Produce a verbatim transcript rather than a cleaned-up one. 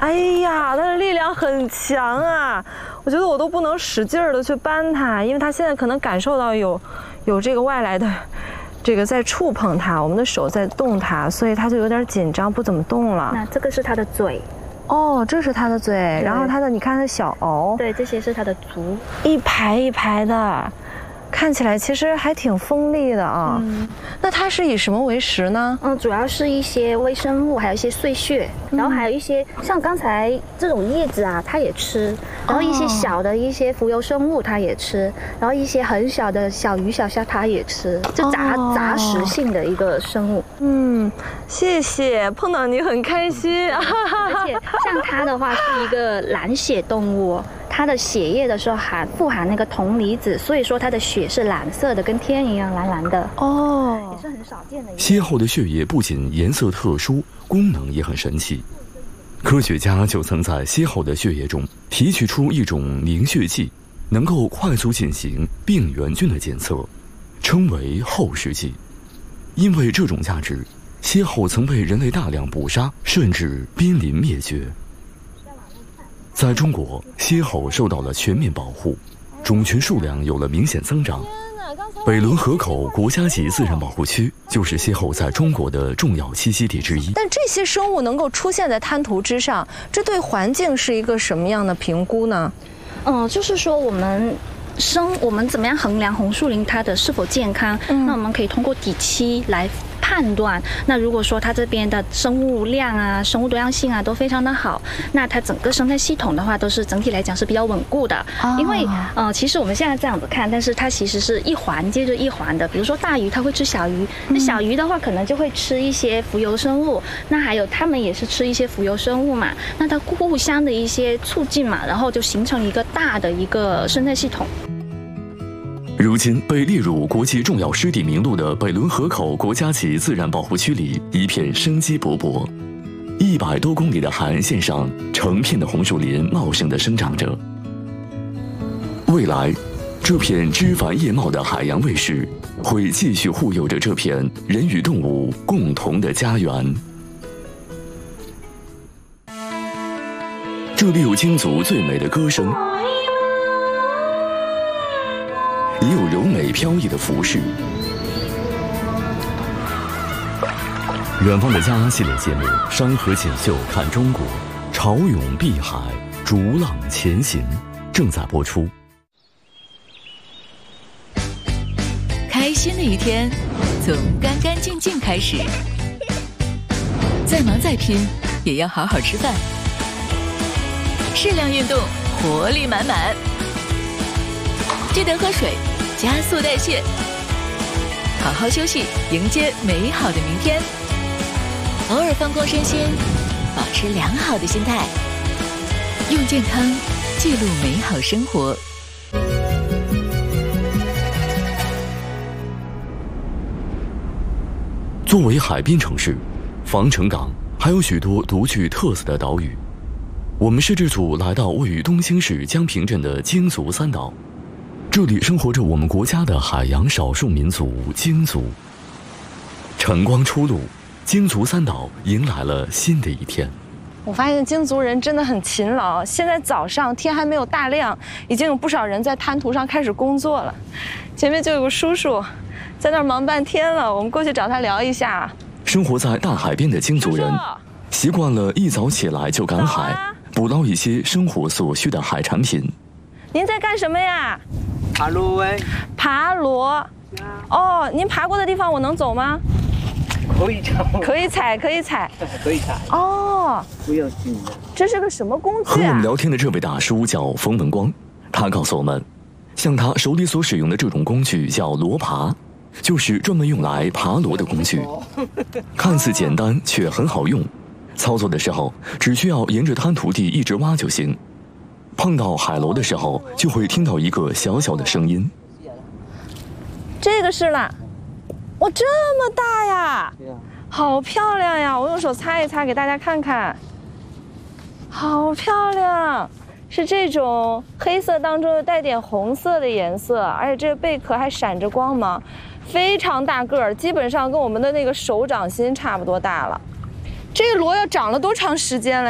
哎呀，它的力量很强啊！我觉得我都不能使劲儿的去搬它，因为它现在可能感受到有有这个外来的这个在触碰它，我们的手在动它，所以它就有点紧张，不怎么动了。 那这个是它的嘴。 哦，这是它的嘴，然后它的你看它的小螯， 对，这些是它的足， 一排一排的。看起来其实还挺锋利的啊。嗯，那它是以什么为食呢？ 嗯，主要是一些微生物，还有一些碎屑，嗯、然后还有一些像刚才这种叶子啊，它也吃，然后一些小的一些浮游生物它也吃，然后一些很小的小鱼小虾它也吃，就杂、哦、杂食性的一个生物。 嗯，谢谢，碰到你很开心。 而且像它的话是一个蓝血动物。它的血液的时候含富含那个铜离子，所以说它的血是蓝色的，跟天一样蓝蓝的哦，也是很少见的。 蝎后的血液不仅颜色特殊，功能也很神奇。科学家就曾在蝎后的血液中提取出一种凝血剂，能够快速进行病原菌的检测，称为后视剂。因为这种价值，蝎后曾被人类大量捕杀，甚至濒临灭绝。在中国，蝎后受到了全面保护，种群数量有了明显增长。北仑河口国家级自然保护区就是蝎后在中国的重要栖息地之一。 但这些生物能够出现在滩涂之上，这对环境是一个什么样的评估呢？ 嗯，就是说我们生我们怎么样衡量红树林它的是否健康？嗯、那我们可以通过底栖来判断。那如果说它这边的生物量啊、生物多样性啊都非常的好，那它整个生态系统的话都是整体来讲是比较稳固的。哦、因为呃，其实我们现在这样子看，但是它其实是一环接着一环的。比如说大鱼它会吃小鱼，那小鱼的话可能就会吃一些浮游生物，那还有它们也是吃一些浮游生物嘛，那它互相的一些促进嘛，然后就形成一个大的一个生态系统。 如今被列入国际重要湿地名录的北仑河口国家级自然保护区里，一片生机勃勃。一百多公里的海岸线上，成片的红树林茂盛地生长着。未来，这片枝繁叶茂的海洋卫士会继续护佑着这片人与动物共同的家园。这里有鲸族最美的歌声，也有柔美飘逸的服饰。远方的家系列节目《山河锦绣看中国》，潮涌碧海，逐浪前行，正在播出。 开心的一天，从干干净净开始。再忙再拼，也要好好吃饭。适量运动，活力满满。记得喝水，加速代谢。好好休息，迎接美好的明天。偶尔放空身心，保持良好的心态，用健康记录美好生活。 作为海滨城市，防城港还有许多独具特色的岛屿。我们摄制组来到位于东兴市江平镇的鲸族三岛，这里生活着我们国家的海洋少数民族鲸族。晨光初露，鲸族三岛迎来了新的一天。 我发现鲸族人真的很勤劳，现在早上天还没有大亮，已经有不少人在滩涂上开始工作了。前面就有个叔叔在那儿忙半天了，我们过去找他聊一下。 生活在大海边的鲸族人习惯了一早起来就赶海，捕捞一些生活所需的海产品。 您在干什么呀？ 爬螺哎。 爬螺。哦，您爬过的地方我能走吗？ 可以踩。 可以踩，可以踩。 可以踩。 哦。 不要紧的。 这是个什么工具啊？ 和我们聊天的这位大叔叫冯文光，他告诉我们，像他手里所使用的这种工具叫螺耙，就是专门用来爬螺的工具。看似简单却很好用，操作的时候只需要沿着滩涂地一直挖就行。碰到海螺的时候，就会听到一个小小的声音。 这个是啦，哇，这么大呀！好漂亮呀！我用手擦一擦，给大家看看。好漂亮，是这种黑色当中又带点红色的颜色，而且这个贝壳还闪着光芒，非常大个儿，基本上跟我们的那个手掌心差不多大了。这个螺要长了多长时间了？